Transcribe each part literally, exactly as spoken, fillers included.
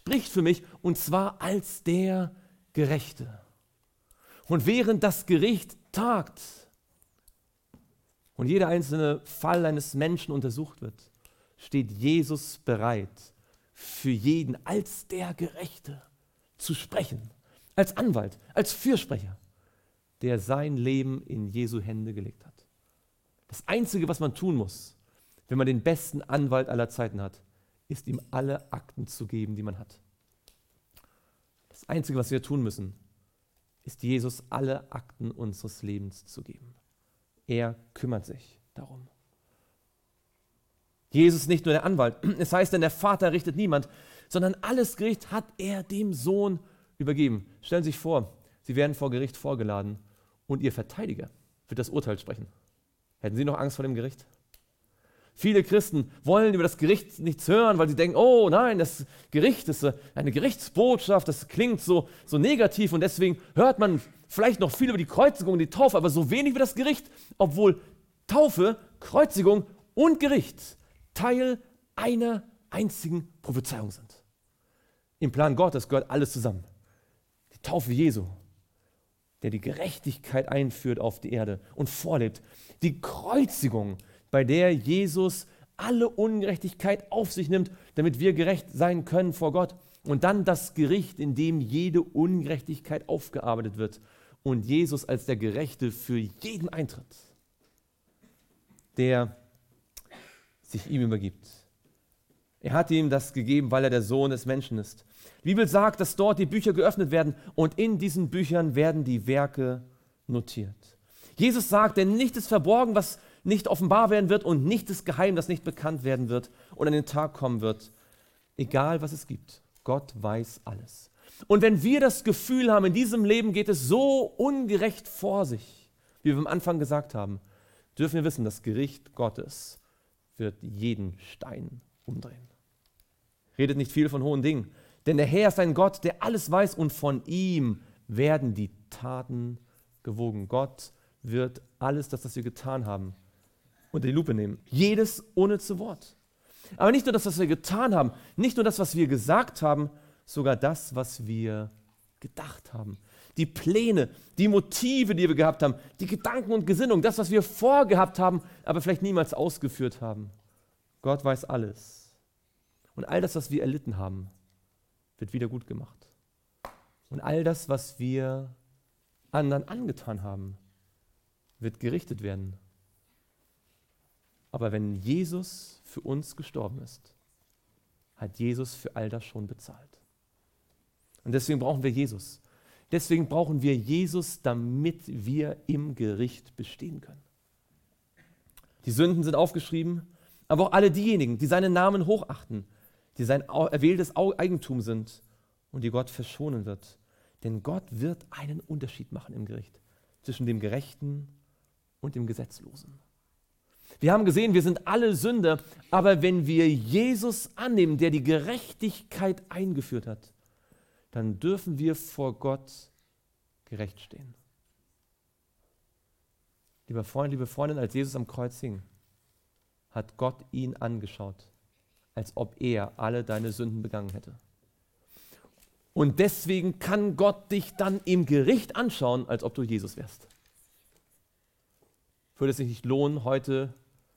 spricht für mich, und zwar als der Gerechte. Und während das Gericht tagt und jeder einzelne Fall eines Menschen untersucht wird, steht Jesus bereit, für jeden als der Gerechte zu sprechen, als Anwalt, als Fürsprecher, der sein Leben in Jesu Hände gelegt hat. Das Einzige, was man tun muss, wenn man den besten Anwalt aller Zeiten hat, ist ihm alle Akten zu geben, die man hat. Das Einzige, was wir tun müssen, ist Jesus alle Akten unseres Lebens zu geben. Er kümmert sich darum. Jesus ist nicht nur der Anwalt. Es heißt denn, der Vater richtet niemand, sondern alles Gericht hat er dem Sohn übergeben. Stellen Sie sich vor, Sie werden vor Gericht vorgeladen und Ihr Verteidiger wird das Urteil sprechen. Hätten Sie noch Angst vor dem Gericht? Viele Christen wollen über das Gericht nichts hören, weil sie denken, oh nein, das Gericht ist eine Gerichtsbotschaft, das klingt so, so negativ und deswegen hört man vielleicht noch viel über die Kreuzigung und die Taufe, aber so wenig über das Gericht, obwohl Taufe, Kreuzigung und Gericht Teil einer einzigen Prophezeiung sind. Im Plan Gottes gehört alles zusammen. Die Taufe Jesu, der die Gerechtigkeit einführt auf die Erde und vorlebt. Die Kreuzigung, bei der Jesus alle Ungerechtigkeit auf sich nimmt, damit wir gerecht sein können vor Gott. Und dann das Gericht, in dem jede Ungerechtigkeit aufgearbeitet wird und Jesus als der Gerechte für jeden eintritt, der sich ihm übergibt. Er hat ihm das gegeben, weil er der Sohn des Menschen ist. Die Bibel sagt, dass dort die Bücher geöffnet werden und in diesen Büchern werden die Werke notiert. Jesus sagt, denn nichts ist verborgen, was nicht offenbar werden wird und nichts ist geheim, das nicht bekannt werden wird und an den Tag kommen wird. Egal, was es gibt, Gott weiß alles. Und wenn wir das Gefühl haben, in diesem Leben geht es so ungerecht vor sich, wie wir am Anfang gesagt haben, dürfen wir wissen, das Gericht Gottes wird jeden Stein umdrehen. Redet nicht viel von hohen Dingen, denn der Herr ist ein Gott, der alles weiß und von ihm werden die Taten gewogen. Gott wird alles, das, was wir getan haben, unter die Lupe nehmen. Jedes ohne zu Wort. Aber nicht nur das, was wir getan haben, nicht nur das, was wir gesagt haben, sogar das, was wir gedacht haben. Die Pläne, die Motive, die wir gehabt haben, die Gedanken und Gesinnungen, das, was wir vorgehabt haben, aber vielleicht niemals ausgeführt haben. Gott weiß alles. Und all das, was wir erlitten haben, wird wieder gut gemacht. Und all das, was wir anderen angetan haben, wird gerichtet werden. Aber wenn Jesus für uns gestorben ist, hat Jesus für all das schon bezahlt. Und deswegen brauchen wir Jesus. Deswegen brauchen wir Jesus, damit wir im Gericht bestehen können. Die Sünden sind aufgeschrieben, aber auch alle diejenigen, die seinen Namen hochachten, die sein erwähltes Eigentum sind und die Gott verschonen wird. Denn Gott wird einen Unterschied machen im Gericht zwischen dem Gerechten und dem Gesetzlosen. Wir haben gesehen, wir sind alle Sünder, aber wenn wir Jesus annehmen, der die Gerechtigkeit eingeführt hat, dann dürfen wir vor Gott gerecht stehen. Lieber Freund, liebe Freundin, als Jesus am Kreuz hing, hat Gott ihn angeschaut, als ob er alle deine Sünden begangen hätte. Und deswegen kann Gott dich dann im Gericht anschauen, als ob du Jesus wärst. Würde es sich nicht lohnen, heute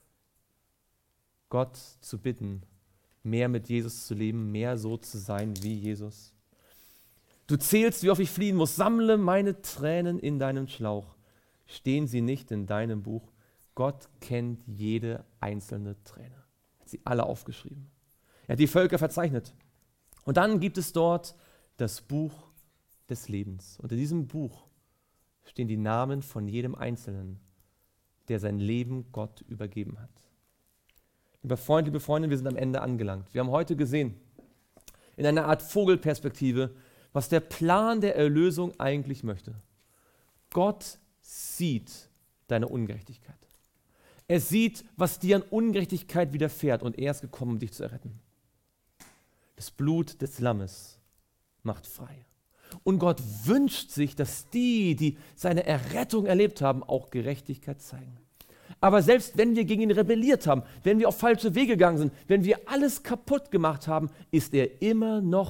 Gott zu bitten, mehr mit Jesus zu leben, mehr so zu sein wie Jesus? Du zählst, wie oft ich fliehen muss. Sammle meine Tränen in deinem Schlauch. Stehen sie nicht in deinem Buch? Gott kennt jede einzelne Träne. Er hat sie alle aufgeschrieben. Er hat die Völker verzeichnet. Und dann gibt es dort das Buch des Lebens. Und in diesem Buch stehen die Namen von jedem Einzelnen, der sein Leben Gott übergeben hat. Lieber Freund, liebe Freundin, wir sind am Ende angelangt. Wir haben heute gesehen, in einer Art Vogelperspektive, was der Plan der Erlösung eigentlich möchte. Gott sieht deine Ungerechtigkeit. Er sieht, was dir an Ungerechtigkeit widerfährt und er ist gekommen, um dich zu erretten. Das Blut des Lammes macht frei. Und Gott wünscht sich, dass die, die seine Errettung erlebt haben, auch Gerechtigkeit zeigen. Aber selbst wenn wir gegen ihn rebelliert haben, wenn wir auf falsche Wege gegangen sind, wenn wir alles kaputt gemacht haben, ist er immer noch